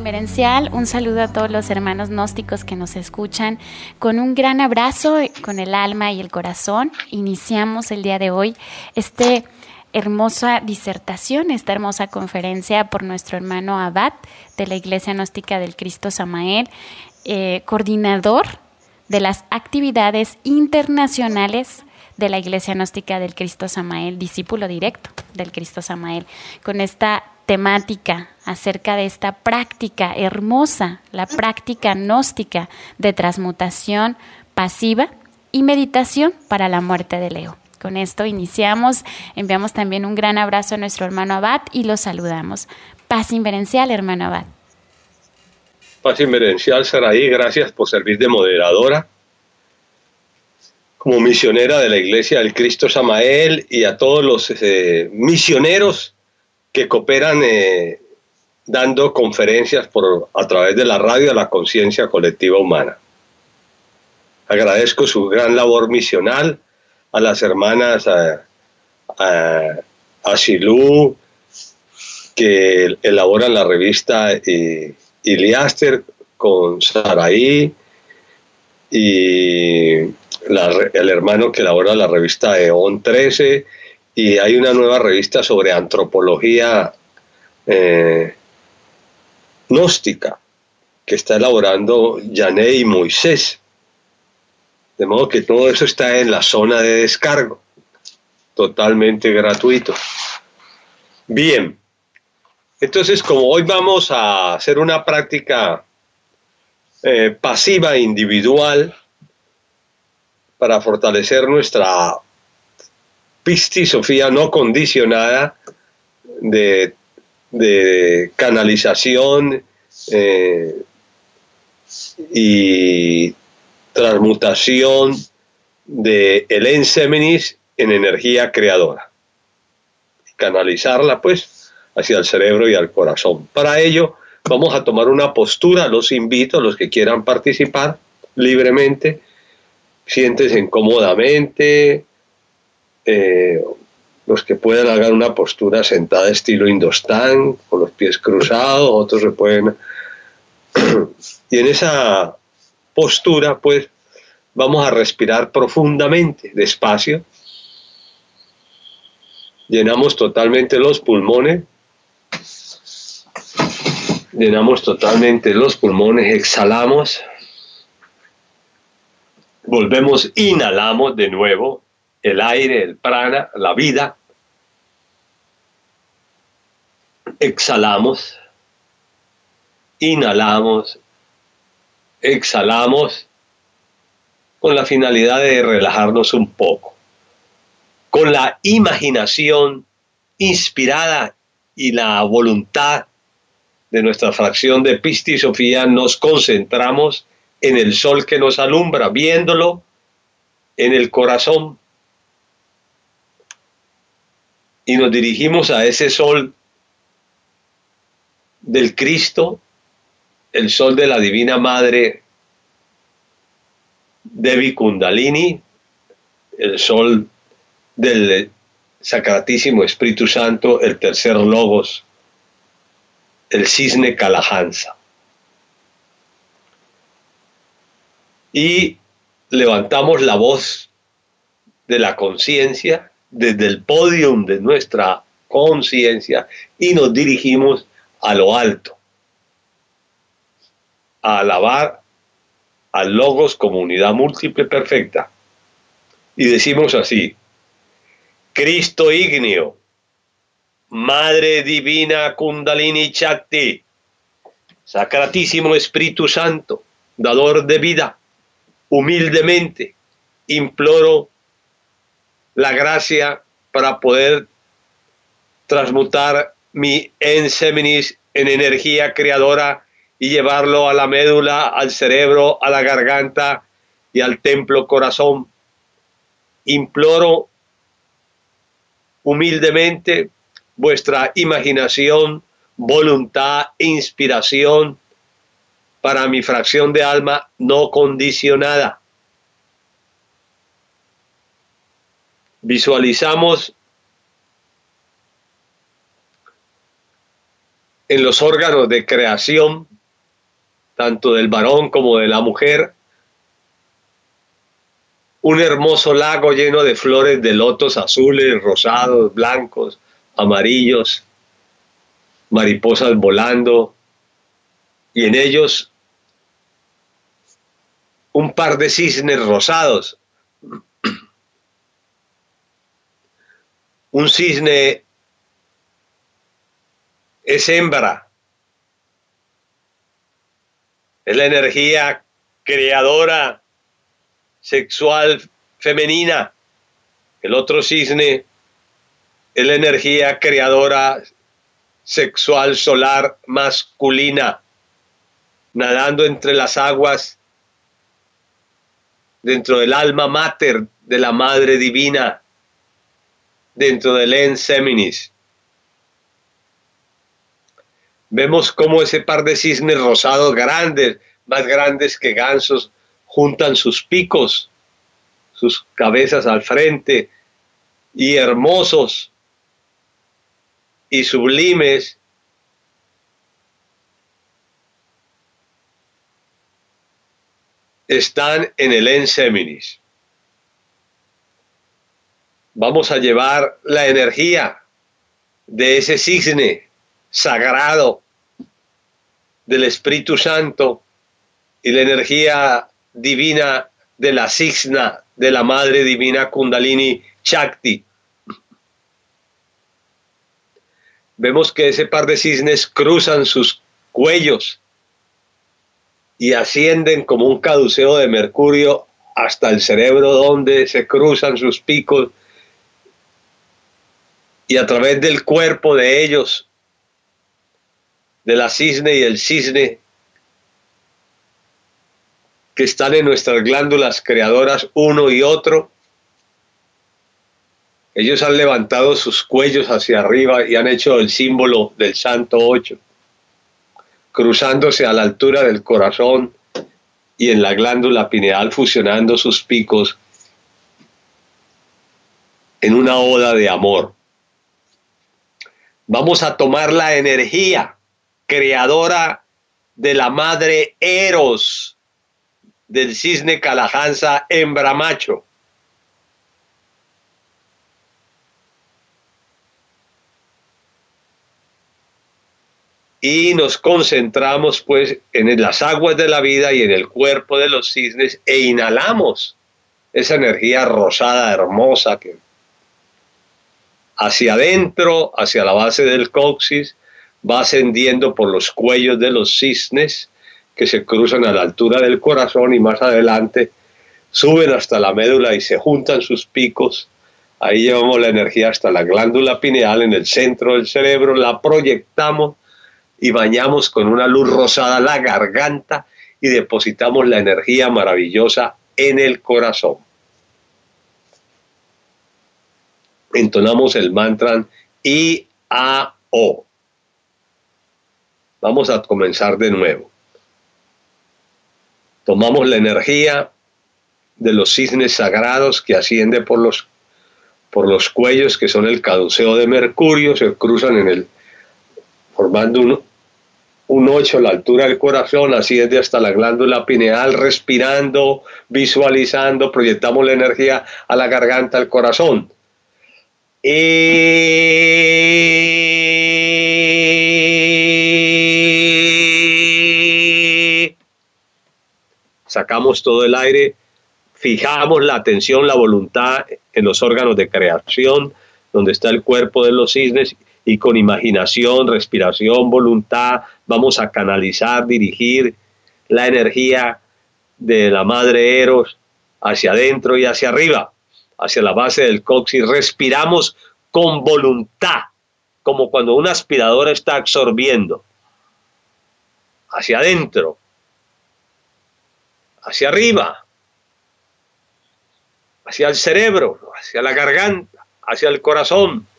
Inverencial, un saludo a todos los hermanos gnósticos que nos escuchan. Con un gran abrazo, con el alma y el corazón, iniciamos el día de hoy esta hermosa disertación, esta hermosa conferencia por nuestro hermano Abad de la Iglesia Gnóstica del Cristo Samael, coordinador de las actividades internacionales de la Iglesia Gnóstica del Cristo Samael, discípulo directo del Cristo Samael, con esta temática acerca de esta práctica hermosa, la práctica gnóstica de transmutación pasiva y meditación para la muerte del ego. Con esto iniciamos, enviamos también un gran abrazo a nuestro hermano Abad y lo saludamos. Paz inverencial, hermano Abad. Paz inverencial, Saraí, gracias por servir de moderadora como misionera de la Iglesia del Cristo Samael y a todos los misioneros que cooperan dando conferencias a través de la radio a la conciencia colectiva humana. Agradezco su gran labor misional a las hermanas Asilú, que elaboran la revista Iliaster con Saraí, y el hermano que elabora la revista Eón 13, y hay una nueva revista sobre antropología gnóstica que está elaborando Yané y Moisés. De modo que todo eso está en la zona de descargo, totalmente gratuito. Bien, entonces como hoy vamos a hacer una práctica pasiva individual para fortalecer nuestra pistisofía no condicionada de canalización y transmutación de el enseminis en energía creadora, canalizarla pues hacia el cerebro y al corazón. Para ello vamos a tomar una postura. Los invito a los que quieran participar libremente, siéntense cómodamente, los que puedan hagan una postura sentada estilo Indostán, con los pies cruzados, otros se pueden y en esa postura pues vamos a respirar profundamente, despacio, llenamos totalmente los pulmones, exhalamos, volvemos, inhalamos de nuevo el aire, el prana, la vida, exhalamos, inhalamos, exhalamos, con la finalidad de relajarnos un poco, con la imaginación inspirada y la voluntad de nuestra fracción de pistisofía nos concentramos en el sol que nos alumbra, viéndolo en el corazón, y nos dirigimos a ese sol del Cristo, el sol de la Divina Madre Devi Kundalini, el sol del Sacratísimo Espíritu Santo, el tercer Logos, el cisne Kalahansa. Y levantamos la voz de la conciencia desde el podium de nuestra conciencia y nos dirigimos a lo alto, a alabar al Logos como unidad múltiple perfecta. Y decimos así: Cristo ígneo, Madre Divina Kundalini Shakti, Sacratísimo Espíritu Santo, dador de vida, humildemente imploro la gracia para poder transmutar mi enseminis en energía creadora y llevarlo a la médula, al cerebro, a la garganta y al templo corazón. Imploro humildemente vuestra imaginación, voluntad e inspiración para mi fracción de alma no condicionada. Visualizamos en los órganos de creación tanto del varón como de la mujer, un hermoso lago lleno de flores de lotos azules, rosados, blancos, amarillos, mariposas volando, y en ellos un par de cisnes rosados. Un cisne es hembra, es la energía creadora sexual femenina. El otro cisne es la energía creadora sexual solar masculina, nadando entre las aguas, dentro del alma mater de la Madre Divina, dentro del Ens Seminis. Vemos cómo ese par de cisnes rosados grandes, más grandes que gansos, juntan sus picos, sus cabezas al frente, y hermosos y sublimes, están en el Ens Seminis. Vamos a llevar la energía de ese cisne sagrado del Espíritu Santo y la energía divina de la cisna de la Madre Divina Kundalini Shakti. Vemos que ese par de cisnes cruzan sus cuellos y ascienden como un caduceo de mercurio hasta el cerebro, donde se cruzan sus picos, y a través del cuerpo de ellos, de la cisne y el cisne, que están en nuestras glándulas creadoras uno y otro, ellos han levantado sus cuellos hacia arriba y han hecho el símbolo del Santo Ocho, cruzándose a la altura del corazón y en la glándula pineal, fusionando sus picos en una oda de amor. Vamos a tomar la energía creadora de la madre Eros, del cisne Kalahansa hembra macho. Y nos concentramos pues en las aguas de la vida y en el cuerpo de los cisnes, e inhalamos esa energía rosada, hermosa, que hacia adentro, hacia la base del coxis, va ascendiendo por los cuellos de los cisnes, que se cruzan a la altura del corazón, y más adelante suben hasta la médula y se juntan sus picos. Ahí llevamos la energía hasta la glándula pineal en el centro del cerebro, la proyectamos y bañamos con una luz rosada la garganta y depositamos la energía maravillosa en el corazón. Entonamos el mantra I-A-O. Vamos a comenzar de nuevo. Tomamos la energía de los cisnes sagrados que asciende por los cuellos, que son el caduceo de Mercurio, se cruzan formando un 8 a la altura del corazón, asciende hasta la glándula pineal, respirando, visualizando, proyectamos la energía a la garganta, al corazón. Sacamos todo el aire, fijamos la atención, la voluntad en los órganos de creación, donde está el cuerpo de los cisnes, y con imaginación, respiración, voluntad, vamos a canalizar, dirigir la energía de la madre Eros hacia adentro y hacia arriba, hacia la base del coxis. Respiramos con voluntad, como cuando una aspiradora está absorbiendo, hacia adentro, hacia arriba, hacia el cerebro, hacia la garganta, hacia el corazón.